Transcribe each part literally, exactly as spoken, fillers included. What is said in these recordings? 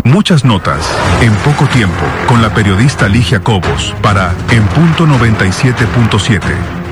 Muchas notas, en poco tiempo, con la periodista Ligia Cobos, para En Punto noventa y siete punto siete.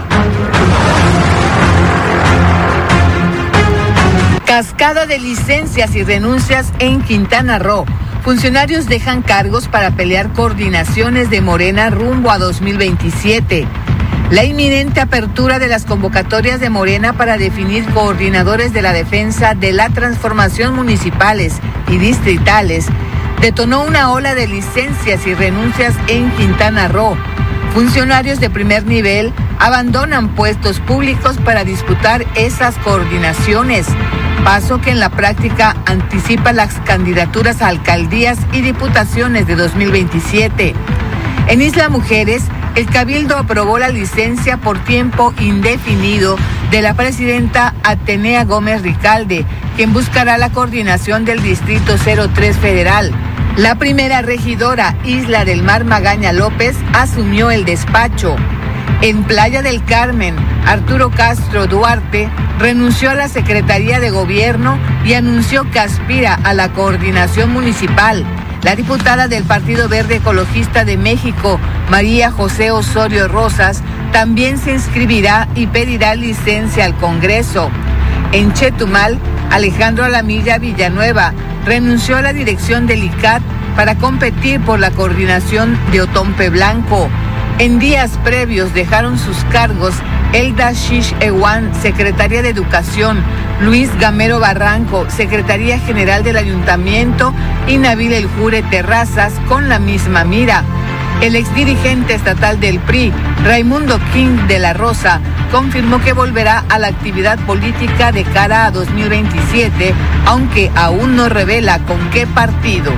Cascada de licencias y renuncias en Quintana Roo. Funcionarios dejan cargos para pelear coordinaciones de Morena rumbo a dos mil veintisiete. La inminente apertura de las convocatorias de Morena para definir coordinadores de la defensa de la transformación municipales y distritales detonó una ola de licencias y renuncias en Quintana Roo. Funcionarios de primer nivel abandonan puestos públicos para disputar esas coordinaciones, paso que en la práctica anticipa las candidaturas a alcaldías y diputaciones de dos mil veintisiete. En Isla Mujeres, el Cabildo aprobó la licencia por tiempo indefinido de la presidenta Atenea Gómez Ricalde, quien buscará la coordinación del Distrito cero tres Federal. La primera regidora, Isla del Mar Magaña López, asumió el despacho. En Playa del Carmen, Arturo Castro Duarte renunció a la Secretaría de Gobierno y anunció que aspira a la coordinación municipal. La diputada del Partido Verde Ecologista de México, María José Osorio Rosas, también se inscribirá y pedirá licencia al Congreso. En Chetumal, Alejandro Alamilla Villanueva renunció a la dirección del I C A T para competir por la coordinación de Otompe Blanco. En días previos dejaron sus cargos Elda Shish Ewan, Secretaría de Educación, Luis Gamero Barranco, Secretaría General del Ayuntamiento, y Nabil El Jure Terrazas con la misma mira. El exdirigente estatal del P R I, Raimundo King de la Rosa, confirmó que volverá a la actividad política de cara a dos mil veintisiete, aunque aún no revela con qué partido.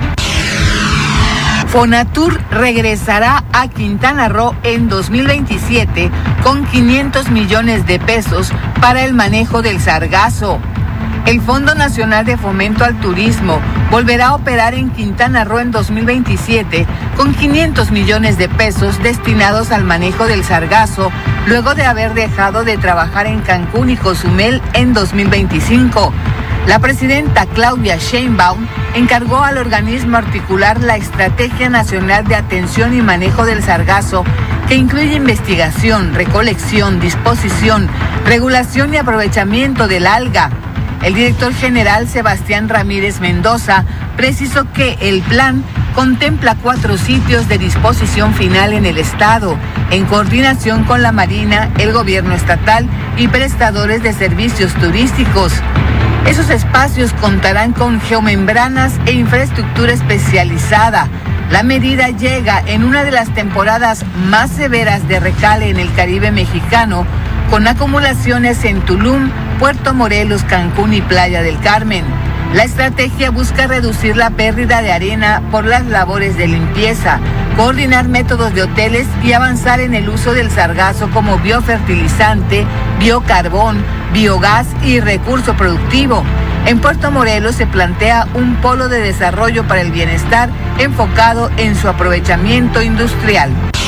Fonatur regresará a Quintana Roo en dos mil veintisiete con quinientos millones de pesos para el manejo del sargazo. El Fondo Nacional de Fomento al Turismo volverá a operar en Quintana Roo en dos mil veintisiete con quinientos millones de pesos destinados al manejo del sargazo, luego de haber dejado de trabajar en Cancún y Cozumel en dos mil veinticinco. La presidenta Claudia Sheinbaum encargó al organismo articular la Estrategia Nacional de Atención y Manejo del Sargazo, que incluye investigación, recolección, disposición, regulación y aprovechamiento del alga. El director general Sebastián Ramírez Mendoza precisó que el plan contempla cuatro sitios de disposición final en el estado, en coordinación con la Marina, el gobierno estatal y prestadores de servicios turísticos. Esos espacios contarán con geomembranas e infraestructura especializada. La medida llega en una de las temporadas más severas de recale en el Caribe mexicano, con acumulaciones en Tulum, Puerto Morelos, Cancún y Playa del Carmen. La estrategia busca reducir la pérdida de arena por las labores de limpieza, coordinar métodos de hoteles y avanzar en el uso del sargazo como biofertilizante, biocarbón, biogás y recurso productivo. En Puerto Morelos se plantea un polo de desarrollo para el bienestar enfocado en su aprovechamiento industrial.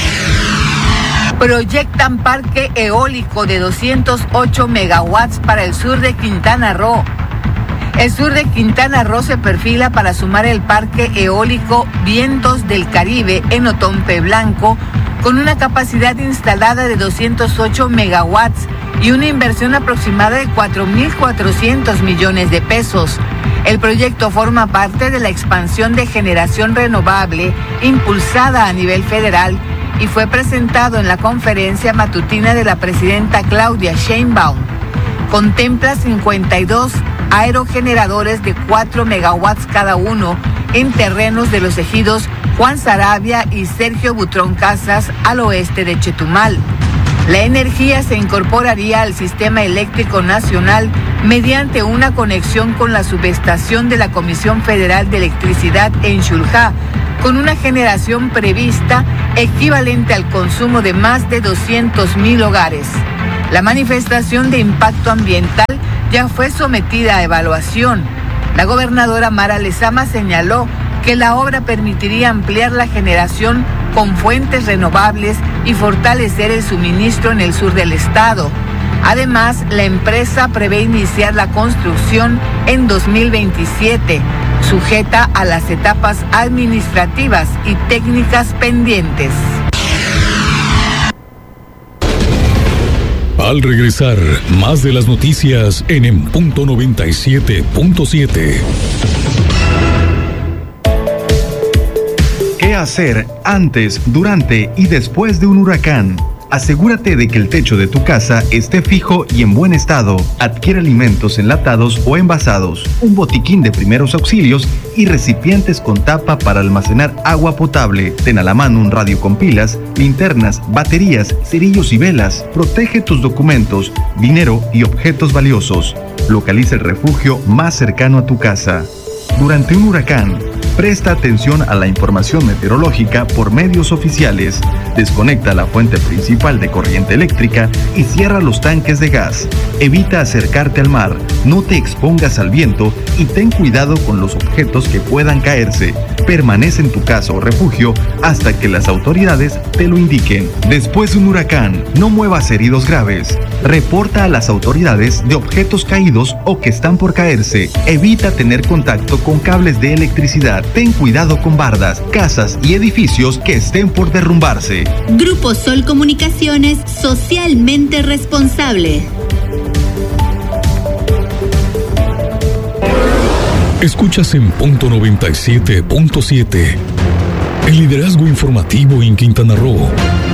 Proyectan parque eólico de doscientos ocho megawatts para el sur de Quintana Roo. El sur de Quintana Roo se perfila para sumar el parque eólico Vientos del Caribe en Otompe Blanco, con una capacidad instalada de doscientos ocho megawatts y una inversión aproximada de cuatro mil cuatrocientos millones de pesos. El proyecto forma parte de la expansión de generación renovable impulsada a nivel federal y fue presentado en la conferencia matutina de la presidenta Claudia Sheinbaum. Contempla cincuenta y dos aerogeneradores de cuatro megawatts cada uno en terrenos de los ejidos Juan Sarabia y Sergio Butrón Casas al oeste de Chetumal. La energía se incorporaría al sistema eléctrico nacional mediante una conexión con la subestación de la Comisión Federal de Electricidad en Xulha, con una generación prevista equivalente al consumo de más de doscientos mil hogares. La manifestación de impacto ambiental ya fue sometida a evaluación. La gobernadora Mara Lezama señaló que la obra permitiría ampliar la generación con fuentes renovables y fortalecer el suministro en el sur del estado. Además, la empresa prevé iniciar la construcción en dos mil veintisiete. sujeta a las etapas administrativas y técnicas pendientes. Al regresar, más de las noticias en En Punto noventa y siete punto siete. ¿Qué hacer antes, durante y después de un huracán? Asegúrate de que el techo de tu casa esté fijo y en buen estado. Adquiere alimentos enlatados o envasados, un botiquín de primeros auxilios y recipientes con tapa para almacenar agua potable. Ten a la mano un radio con pilas, linternas, baterías, cerillos y velas. Protege tus documentos, dinero y objetos valiosos. Localiza el refugio más cercano a tu casa. Durante un huracán, presta atención a la información meteorológica por medios oficiales. Desconecta la fuente principal de corriente eléctrica y cierra los tanques de gas. Evita acercarte al mar, no te expongas al viento y ten cuidado con los objetos que puedan caerse. Permanece en tu casa o refugio hasta que las autoridades te lo indiquen. Después de un huracán, no muevas heridos graves. Reporta a las autoridades de objetos caídos o que están por caerse. Evita tener contacto con cables de electricidad. Ten cuidado con bardas, casas y edificios que estén por derrumbarse. Grupo Sol Comunicaciones, socialmente responsable. Escuchas en Punto noventa y siete punto siete. El liderazgo informativo en Quintana Roo.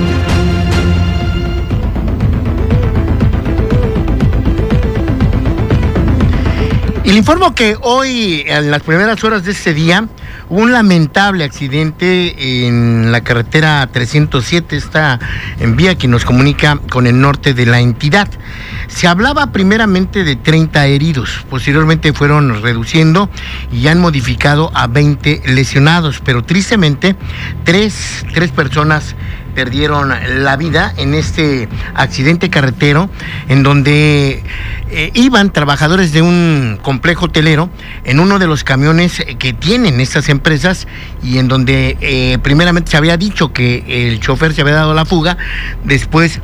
Y le informo que hoy, en las primeras horas de este día, hubo un lamentable accidente en la carretera trescientos siete, esta en vía que nos comunica con el norte de la entidad. Se hablaba primeramente de treinta heridos, posteriormente fueron reduciendo y han modificado a veinte lesionados, pero tristemente tres, tres personas perdieron la vida en este accidente carretero en donde eh, iban trabajadores de un complejo hotelero en uno de los camiones que tienen estas empresas y en donde eh, primeramente se había dicho que el chofer se había dado la fuga, después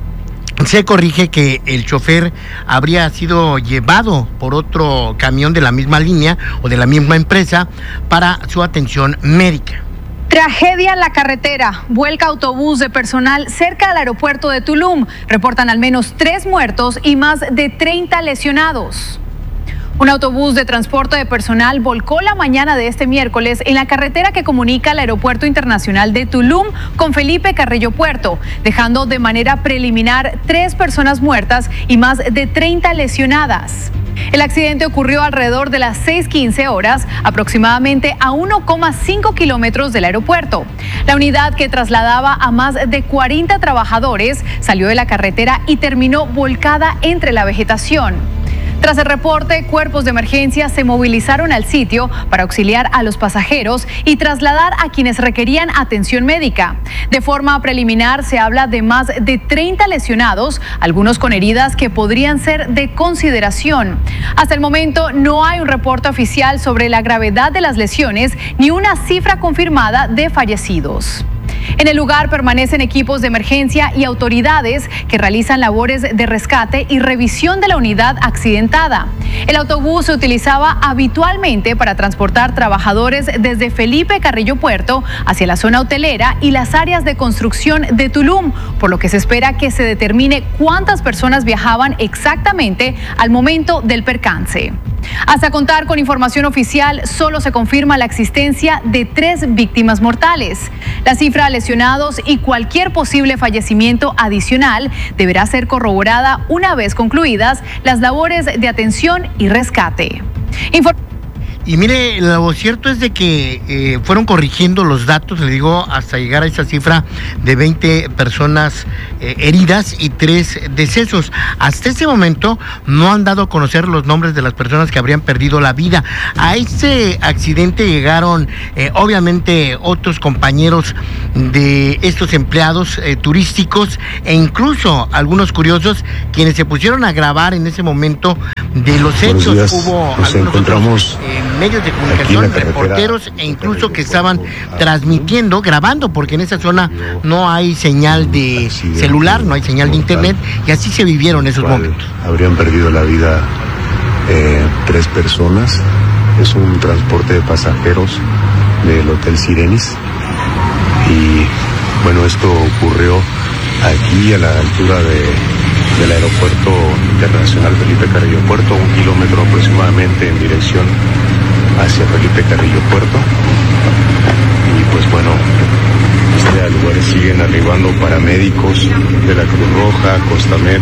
se corrige que el chofer habría sido llevado por otro camión de la misma línea o de la misma empresa para su atención médica. Tragedia en la carretera. Vuelca autobús de personal cerca del aeropuerto de Tulum. Reportan al menos tres muertos y más de treinta lesionados. Un autobús de transporte de personal volcó la mañana de este miércoles en la carretera que comunica el Aeropuerto Internacional de Tulum con Felipe Carrillo Puerto, dejando de manera preliminar tres personas muertas y más de treinta lesionadas. El accidente ocurrió alrededor de las seis quince horas, aproximadamente a uno coma cinco kilómetros del aeropuerto. La unidad, que trasladaba a más de cuarenta trabajadores, salió de la carretera y terminó volcada entre la vegetación. Tras el reporte, cuerpos de emergencia se movilizaron al sitio para auxiliar a los pasajeros y trasladar a quienes requerían atención médica. De forma preliminar, se habla de más de treinta lesionados, algunos con heridas que podrían ser de consideración. Hasta el momento no hay un reporte oficial sobre la gravedad de las lesiones ni una cifra confirmada de fallecidos. En el lugar permanecen equipos de emergencia y autoridades que realizan labores de rescate y revisión de la unidad accidentada. El autobús se utilizaba habitualmente para transportar trabajadores desde Felipe Carrillo Puerto hacia la zona hotelera y las áreas de construcción de Tulum, por lo que se espera que se determine cuántas personas viajaban exactamente al momento del percance. Hasta contar con información oficial, solo se confirma la existencia de tres víctimas mortales. La cifra de lesionados y cualquier posible fallecimiento adicional deberá ser corroborada una vez concluidas las labores de atención y rescate. Inform- Y mire, lo cierto es de que eh, fueron corrigiendo los datos, le digo, hasta llegar a esa cifra de veinte personas eh, heridas y tres decesos. Hasta este momento no han dado a conocer los nombres de las personas que habrían perdido la vida. A este accidente llegaron, eh, obviamente, otros compañeros de estos empleados eh, turísticos e incluso algunos curiosos quienes se pusieron a grabar en ese momento de los hechos. Hubo nos algunos encontramos otros, eh, medios de comunicación, reporteros e incluso que estaban transmitiendo, grabando, porque en esa zona no hay señal de celular, no hay señal de internet, y así se vivieron esos momentos. Habrían perdido la vida eh, tres personas Es un transporte de pasajeros del Hotel Sirenis. Y bueno, esto ocurrió aquí a la altura de, del Aeropuerto Internacional Felipe Carrillo Puerto, un kilómetro aproximadamente en dirección hacia Felipe Carrillo Puerto. Y pues bueno, este lugar siguen arribando paramédicos de la Cruz Roja, Costamet,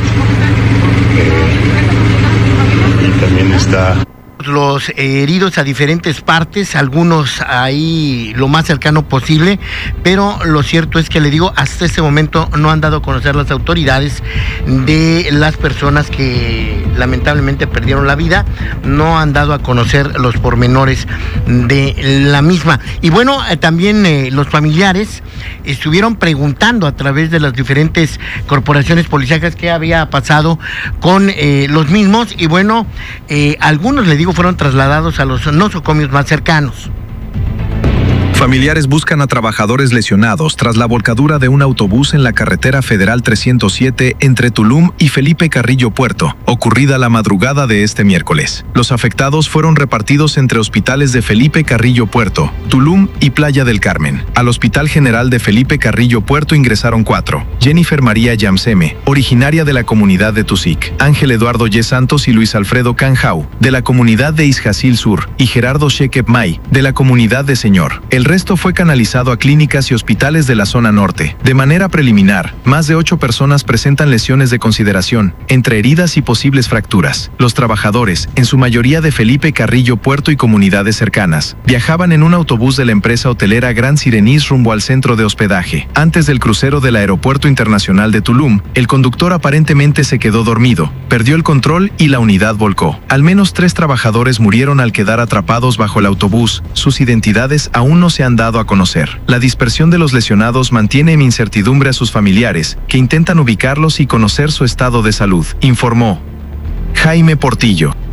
eh, y también está los heridos a diferentes partes, algunos ahí lo más cercano posible, pero lo cierto es que le digo, hasta este momento no han dado a conocer las autoridades de las personas que lamentablemente perdieron la vida, no han dado a conocer los pormenores de la misma. Y bueno, eh, también eh, los familiares estuvieron preguntando a través de las diferentes corporaciones policíacas qué había pasado con eh, los mismos, y bueno, eh, algunos, le digo, fueron trasladados a los nosocomios más cercanos. Familiares buscan a trabajadores lesionados tras la volcadura de un autobús en la carretera federal trescientos siete entre Tulum y Felipe Carrillo Puerto, ocurrida la madrugada de este miércoles. Los afectados fueron repartidos entre hospitales de Felipe Carrillo Puerto, Tulum y Playa del Carmen. Al Hospital General de Felipe Carrillo Puerto ingresaron cuatro: Jennifer María Yamseme, originaria de la comunidad de Tusic; Ángel Eduardo Y. Santos y Luis Alfredo Canjau, de la comunidad de Izjacil Sur; y Gerardo Shekep May, de la comunidad de Señor. El El resto fue canalizado a clínicas y hospitales de la zona norte. De manera preliminar, más de ocho personas presentan lesiones de consideración, entre heridas y posibles fracturas. Los trabajadores, en su mayoría de Felipe Carrillo Puerto y comunidades cercanas, viajaban en un autobús de la empresa hotelera Gran Sirenis rumbo al centro de hospedaje. Antes del crucero del Aeropuerto Internacional de Tulum, el conductor aparentemente se quedó dormido, perdió el control y la unidad volcó. Al menos tres trabajadores murieron al quedar atrapados bajo el autobús. Sus identidades aún no se han dado a conocer. La dispersión de los lesionados mantiene en incertidumbre a sus familiares, que intentan ubicarlos y conocer su estado de salud, informó Jaime Portillo.